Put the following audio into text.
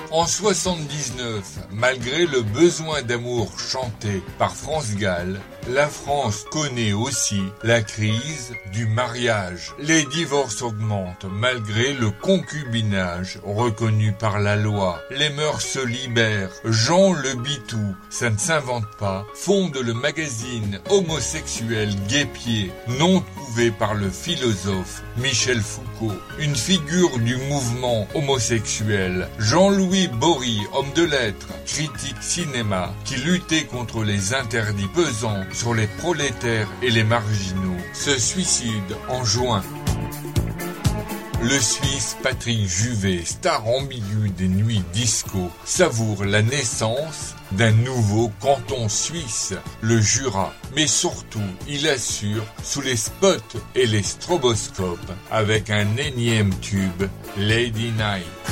En 79, malgré le besoin d'amour chanté par France Gall, la France connaît aussi la crise du mariage. Les divorces augmentent malgré le concubinage reconnu par la loi. Les mœurs se libèrent. Jean Le Bitou, ça ne s'invente pas, fonde le magazine homosexuel Guépier, nom trouvé par le philosophe Michel Foucault. Une figure du mouvement homosexuel, Jean-Louis Bory, homme de lettres, critique cinéma, qui luttait contre les interdits pesants sur les prolétaires et les marginaux, se suicide en juin. Le Suisse Patrick Juvet, star ambigu des nuits disco, savoure la naissance d'un nouveau canton suisse, le Jura. Mais surtout, il assure sous les spots et les stroboscopes avec un énième tube, Lady Night.